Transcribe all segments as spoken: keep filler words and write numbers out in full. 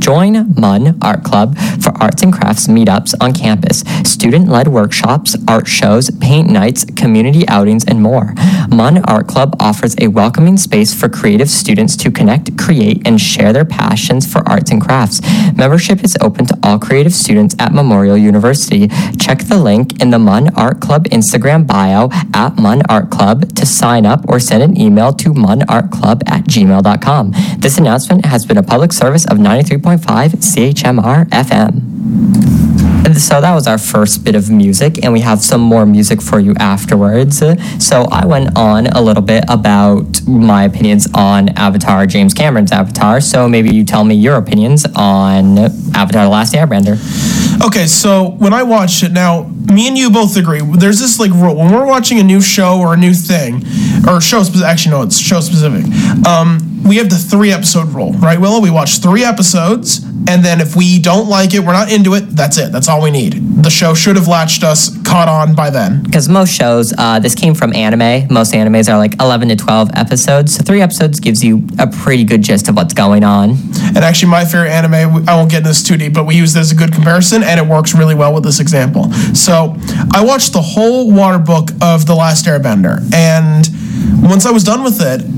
Join MUN Art Club for arts and crafts meetups on campus, student-led workshops, art shows, paint nights, community outings, and more. MUN Art Club offers a welcoming space for creative students to connect, create, and share their passions for arts and crafts. Membership is open to all creative students at Memorial University. Check the link in the MUN Art Club Instagram bio at MUN Art Club to sign up or send an email to munartclub at gmail dot com. This announcement has been a public service of ninety-three point five C H M R F M. So that was our first bit of music, and we have some more music for you afterwards. So I went on a little bit about my opinions on Avatar, James Cameron's Avatar. So maybe you tell me your opinions on Avatar: The Last Airbender. Okay, so when I watched it, now, me and you both agree, there's this, like, rule. When we're watching a new show or a new thing, or show specific, actually, no, it's show specific, um, we have the three-episode rule, right, Willow? We watch three episodes, and then if we don't like it, we're not into it, that's it. That's all we need. The show should have latched us, caught on by then. Because most shows, uh, this came from anime. Most animes are like eleven to twelve episodes. So three episodes gives you a pretty good gist of what's going on. And actually, my favorite anime, I won't get into this too deep, but we use this as a good comparison, and it works really well with this example. So I watched the whole water book of The Last Airbender, and once I was done with it,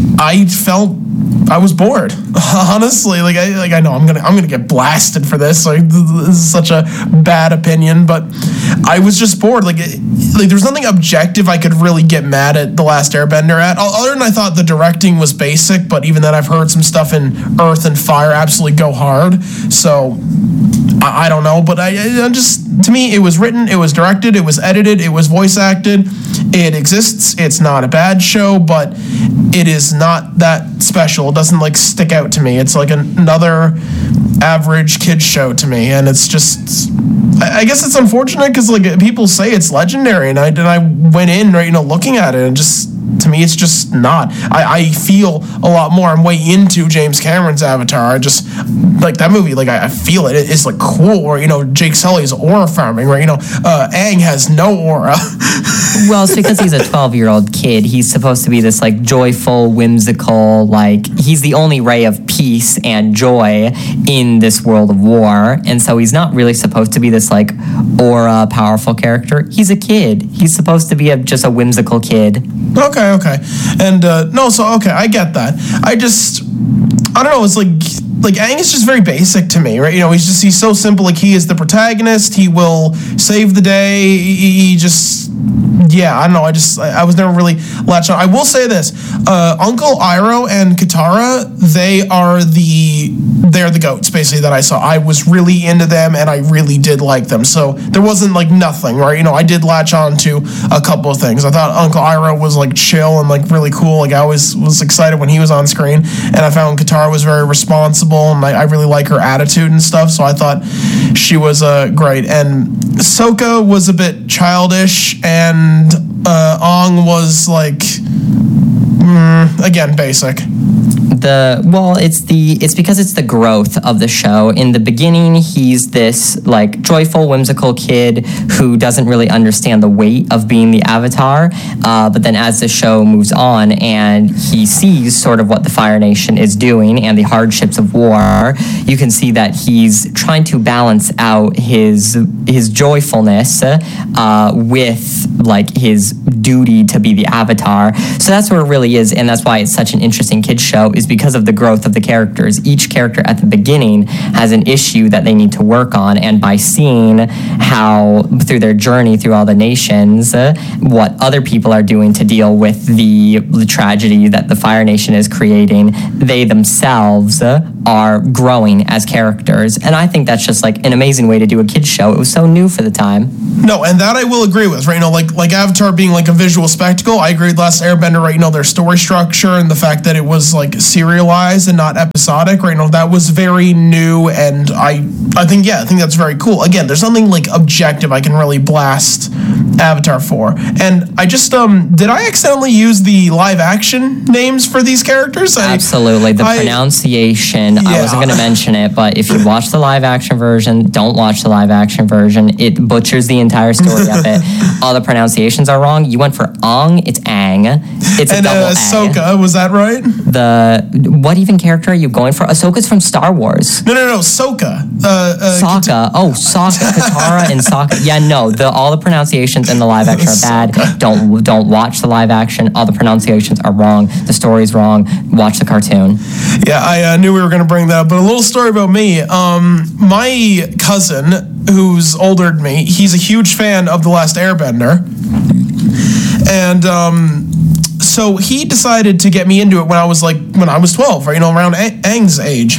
I felt I was bored. Honestly, like I like I know I'm gonna I'm gonna get blasted for this. Like this is such a bad opinion, but I was just bored. Like like there's nothing objective I could really get mad at The Last Airbender at. Other than I thought the directing was basic, but even then I've heard some stuff in Earth and Fire absolutely go hard. So I, I don't know, but I, I just to me it was written, it was directed, it was edited, it was voice acted. It exists. It's not a bad show, but it is not that special. It doesn't like stick out to me. It's like another average kids show to me, and it's just I, I guess it's unfortunate because like people say it's legendary, and I and I went in right, you know, looking at it, and just to me it's just not. I, I feel a lot more. I'm way into James Cameron's Avatar. I just like that movie. Like I, I feel it. It's like cool. Or you know, Jake Sully's aura farming, right? You know, uh, Aang has no aura. Well, it's because he's a twelve-year-old kid. He's supposed to be this, like, joyful, whimsical, like, he's the only ray of peace and joy in this world of war. And so he's not really supposed to be this, like, aura, powerful character. He's a kid. He's supposed to be a, just a whimsical kid. Okay, okay. And, uh, no, so, okay, I get that. I just, I don't know, it's like... Like, Aang is just very basic to me, right? You know, he's just, he's so simple. Like, he is the protagonist. He will save the day. He, he just, yeah, I don't know. I just, I, I was never really latched on. I will say this. Uh, Uncle Iroh and Katara, they are the, they're the goats, basically, that I saw. I was really into them, and I really did like them. So, there wasn't, like, nothing, right? You know, I did latch on to a couple of things. I thought Uncle Iroh was, like, chill and, like, really cool. Like, I always was excited when he was on screen. And I found Katara was very responsible. And I, I really like her attitude and stuff, so I thought she was uh, great. And Sokka was a bit childish, and uh, Aang was like, mm, again, basic. The well, it's the it's because it's the growth of the show. In the beginning, he's this like joyful, whimsical kid who doesn't really understand the weight of being the Avatar. Uh, but then, as the show moves on, and he sees sort of what the Fire Nation is doing and the hardships of war, you can see that he's trying to balance out his his joyfulness uh, with like his duty to be the Avatar. So that's what it really is, and that's why it's such an interesting kids show. Is because of the growth of the characters. Each character at the beginning has an issue that they need to work on, and by seeing how, through their journey through all the nations, uh, what other people are doing to deal with the, the tragedy that the Fire Nation is creating, they themselves uh, are growing as characters. And I think that's just like an amazing way to do a kids show. It was so new for the time. No, and that I will agree with, right? You know, like like Avatar being like a visual spectacle. I agree with Last Airbender, right? You know, their story structure and the fact that it was like serialized and not episodic, right? You know, that was very new, and I I think, yeah, I think that's very cool. Again, there's nothing like objective I can really blast Avatar for. And I just, um, did I accidentally use the live action names for these characters? I, Absolutely. The I, pronunciation, yeah. I wasn't going to mention it, but if you watch the live action version, don't watch the live action version. It butchers the entire story of it. All the pronunciations are wrong. You went for Ong, it's Aang. It's a and, double uh, A. Sokka, was that right? The uh, what even character are you going for? Ahsoka's from Star Wars. No, no, no, Sokka. Uh, uh, Sokka. Oh, Sokka, Katara, and Sokka. Yeah, no, the all the pronunciations in the live action are bad. Don't don't watch the live action. All the pronunciations are wrong. The story's wrong. Watch the cartoon. Yeah, I uh, knew we were going to bring that up. But a little story about me. Um, my cousin, who's older than me, he's a huge fan of The Last Airbender. And um, so he decided to get me into it when I was like, when I was twelve, right? You know, around Aang's age.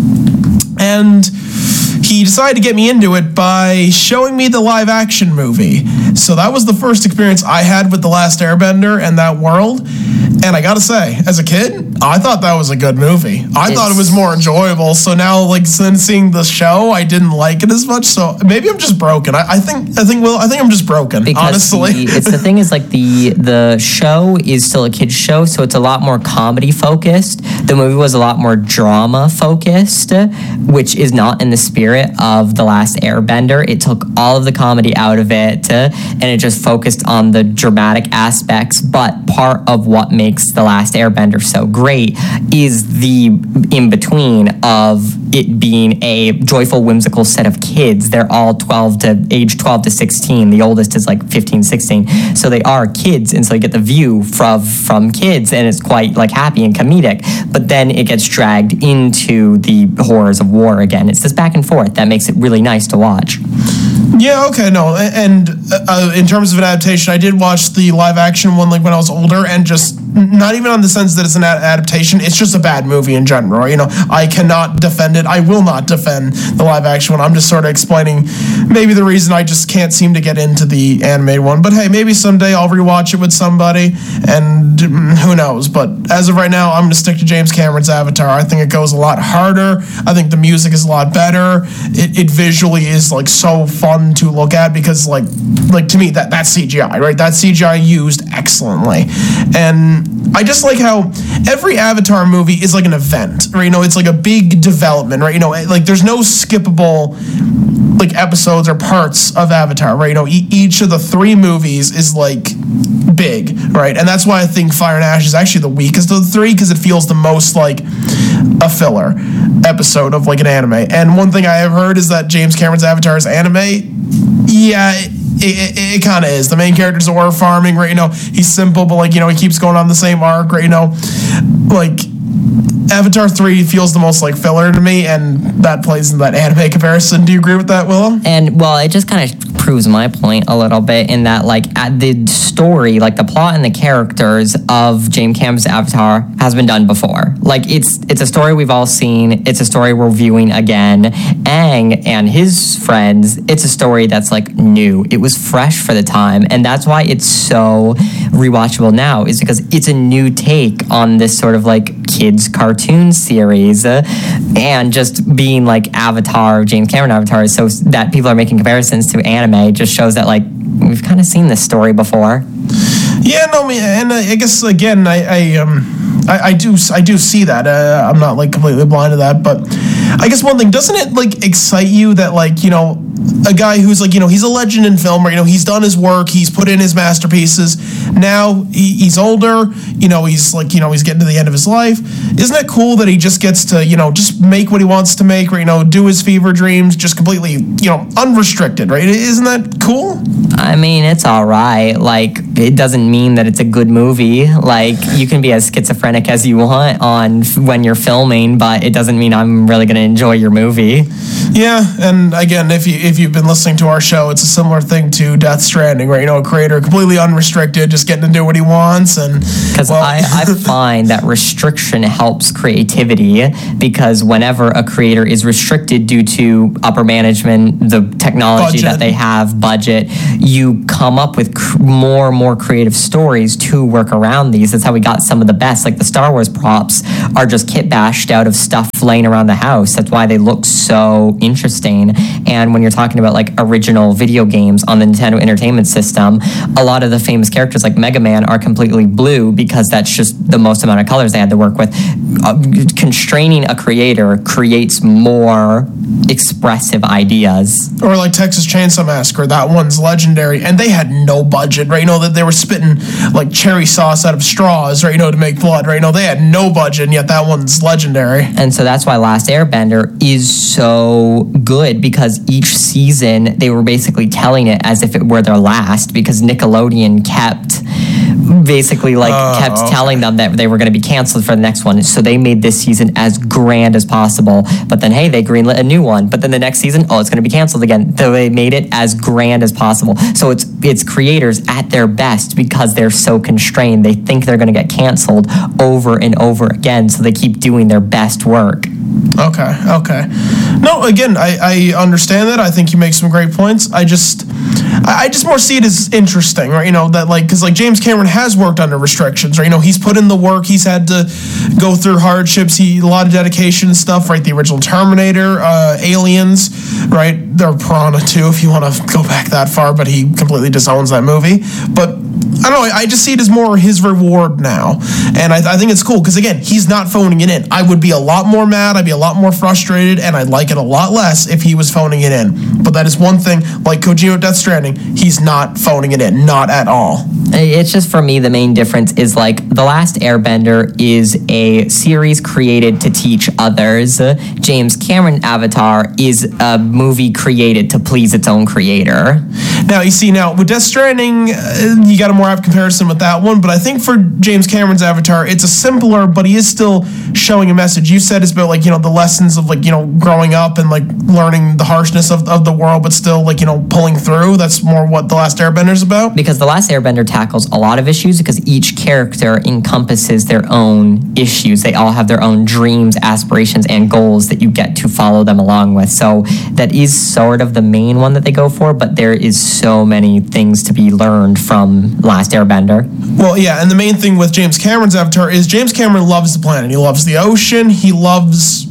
And he decided to get me into it by showing me the live action movie. So that was the first experience I had with The Last Airbender and that world. And I gotta say, as a kid, I thought that was a good movie. I it's, thought it was more enjoyable. So now, like, since seeing the show, I didn't like it as much. So maybe I'm just broken. I, I think, I think, well, I think I'm just broken. Because honestly, the, it's the thing is like the the show is still a kid's show, so it's a lot more comedy focused. The movie was a lot more drama focused, which is not in the spirit of The Last Airbender. It took all of the comedy out of it, uh, and it just focused on the dramatic aspects. But part of what makes The Last Airbender so great is the in-between of it being a joyful, whimsical set of kids. They're all twelve to age twelve to sixteen. The oldest is like fifteen, sixteen. So they are kids, and so you get the view from, from kids, and it's quite like happy and comedic. But then it gets dragged into the horrors of war again. It's this back and forth that makes it really nice to watch. Yeah, okay, no, and uh, in terms of an adaptation, I did watch the live action one like when I was older, and just not even on the sense that it's an ad- adaptation, it's just a bad movie in general. You know, I cannot defend it. I will not defend the live action one. I'm just sort of explaining maybe the reason I just can't seem to get into the animated one. But hey, maybe someday I'll rewatch it with somebody, and who knows. But as of right now, I'm going to stick to James Cameron's Avatar. I think it goes a lot harder. I think the music is a lot better. It, it visually is like so fun to look at because like like to me that that's C G I, right? That's C G I used excellently. And I just like how every Avatar movie is like an event, right? You know, it's like a big development, right? You know, like there's no skippable like episodes or parts of Avatar, right? You know, e- each of the three movies is like big, right? And that's why I think Fire and Ash is actually the weakest of the three, because it feels the most like a filler episode of like an anime. And one thing I have heard is that James Cameron's Avatar is anime. Yeah, it, it, it kind of is. The main character's ore farming, right? You know, he's simple, but like, you know, he keeps going on the same arc, right? You know, like Avatar three feels the most like filler to me, and that plays in that anime comparison. Do you agree with that, Willow? And well, it just kind of proves my point a little bit in that like at the story, like the plot and the characters of James Cameron's Avatar has been done before. Like it's it's a story we've all seen. It's a story we're viewing again. Aang and his friends, it's a story that's like new. It was fresh for the time, and that's why it's so rewatchable now, is because it's a new take on this sort of like kids cartoon series, uh, and just being like Avatar, James Cameron Avatar, so that people are making comparisons to anime just shows that like we've kind of seen this story before. Yeah, no, and I guess again, I, I um, I, I do, I do see that. Uh, I'm not like completely blind to that, but I guess one thing, doesn't it like excite you that like, you know, a guy who's like, you know, he's a legend in film, or, you know, he's done his work, he's put in his masterpieces. Now he, he's older, you know, he's like, you know, he's getting to the end of his life. Isn't it cool that he just gets to, you know, just make what he wants to make, or, you know, do his fever dreams, just completely, you know, unrestricted, right? Isn't that cool? I mean, it's all right. Like, it doesn't mean that it's a good movie. Like, you can be as schizophrenic as you want on when you're filming, but it doesn't mean I'm really going to enjoy your movie. Yeah, and again, if you if you've been listening to our show, it's a similar thing to Death Stranding, right? You know, a creator completely unrestricted, just getting to do what he wants, and because well, I, I find that restriction helps creativity, because whenever a creator is restricted due to upper management, the technology budget. that they have, budget, you come up with cr- more and more creative stories to work around these. That's how we got some of the best. Like the Star Wars props are just kit bashed out of stuff laying around the house. That's why they look so interesting. And when you're talking about like original video games on the Nintendo Entertainment System, a lot of the famous characters like Mega Man are completely blue because that's just the most amount of colors they had to work with. Uh, constraining a creator creates more expressive ideas. Or like Texas Chainsaw Massacre, that one's legendary, and they had no budget, right? You know, that they were spitting like cherry sauce out of straws, right? You know, to make blood, right? You know, they had no budget, and yet that one's legendary. And so that's why Last Airbender is so good, because each season they were basically telling it as if it were their last, because Nickelodeon kept basically like uh, kept okay. telling them that they were going to be canceled for the next one, so they made this season as grand as possible. But then hey, they greenlit a new one, but then the next season, oh, it's going to be canceled again. So they made it as grand as possible. So it's it's creators at their best, because they're so constrained. They think they're going to get canceled over and over again, so they keep doing their best work. Okay, okay. No, again, I, I understand that. I think you make some great points. I just, I just more see it as interesting, right? You know, that like, because like James Cameron has worked under restrictions, right? You know, he's put in the work. He's had to go through hardships. He a lot of dedication and stuff, right? The original Terminator, uh, Aliens, right? They're Piranha too, if you want to go back that far. But he completely disowns that movie. But I don't know. I just see it as more his reward now, and I, I think it's cool because again, he's not phoning it in. I would be a lot more mad. I'd be a lot more frustrated, and I'd like it a lot less if he was phoning it in. But that is one thing. Like Kojima Death Stranding, he's not phoning it in, not at all. It's just, for me, the main difference is like The Last Airbender is a series created to teach others. James Cameron Avatar is a movie created to please its own creator. Now you see, now with Death Stranding, uh, you got a more apt comparison with that one. But I think for James Cameron's Avatar, it's a simpler, but he is still showing a message. You said it's about like, you know, the lessons of like, you know, growing up and like learning the harshness of, of the world, but still like, you know, pulling through. That's more what The Last Airbender is about. Because The Last Airbender tackles a lot of issues, because each character encompasses their own issues. They all have their own dreams, aspirations, and goals that you get to follow them along with. So that is sort of the main one that they go for, but there is so many things to be learned from Last Airbender. Well, yeah, and the main thing with James Cameron's Avatar is James Cameron loves the planet. He loves the ocean. He loves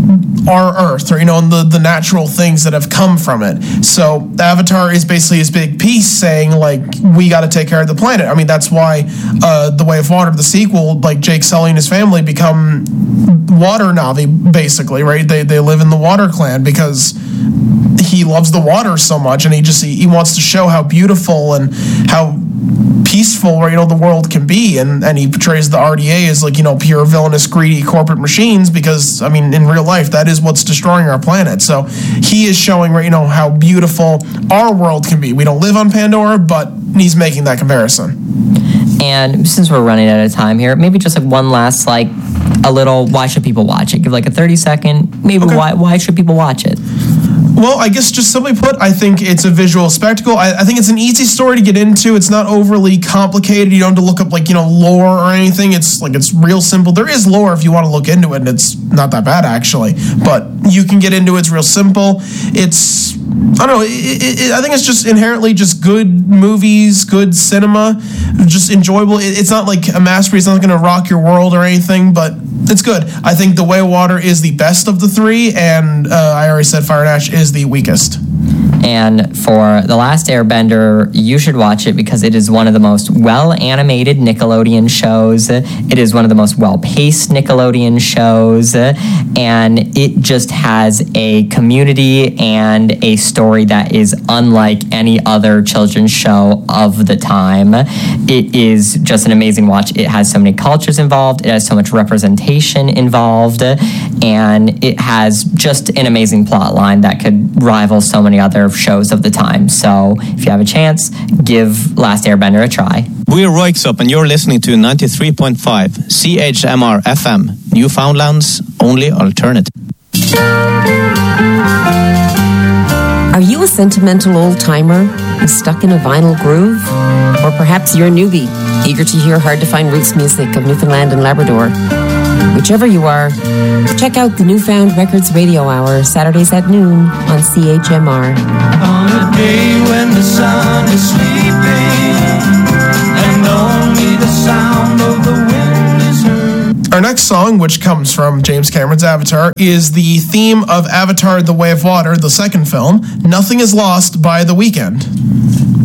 our Earth, or, you know, and the, the natural things that have come from it. So Avatar is basically his big piece saying, like, we got to take care of the planet. I mean, that's why uh, The Way of Water, the sequel, like, Jake Sully and his family become water Na'vi, basically, right? They, they live in the Water Clan because he loves the water so much, and he just he, he wants to show how beautiful and how peaceful, right, you know, the world can be, and, and he portrays the R D A as like, you know, pure villainous, greedy corporate machines, because I mean, in real life, that is what's destroying our planet. So he is showing, right, you know, how beautiful our world can be. We don't live on Pandora, but he's making that comparison. And since we're running out of time here, maybe just like one last, like, a little, why should people watch it? Give like a thirty second, maybe okay. why why should people watch it? Well, I guess just simply put, I think it's a visual spectacle. I, I think it's an easy story to get into. It's not overly complicated. You don't have to look up, like, you know, lore or anything. It's like, it's real simple. There is lore if you want to look into it, and it's not that bad, actually. But you can get into it. It's real simple. It's, I don't know, it, it, it, I think it's just inherently just good movies, good cinema, just enjoyable. It, it's not like a masterpiece. It's not going to rock your world or anything, but it's good. I think The Way of Water is the best of the three, and uh, I already said Fire and Ash is the weakest. And for The Last Airbender, you should watch it because it is one of the most well-animated Nickelodeon shows. It is one of the most well-paced Nickelodeon shows. And it just has a community and a story that is unlike any other children's show of the time. It is just an amazing watch. It has so many cultures involved. It has so much representation involved. And it has just an amazing plot line that could rival so many other shows of the time. So if you have a chance, give Last Airbender a try. We're Roixop, and you're listening to ninety-three point five C H M R F M, Newfoundland's only alternative. Are you a sentimental old-timer who's stuck in a vinyl groove? Or perhaps you're a newbie, eager to hear hard-to-find roots music of Newfoundland and Labrador? Whichever you are, check out the Newfound Records Radio Hour, Saturdays at noon on C H M R. On a day when the sun is sleeping and only the sound of the wind is heard. Our next song, which comes from James Cameron's Avatar, is the theme of Avatar: The Way of Water, the second film, Nothing Is Lost by The Weeknd.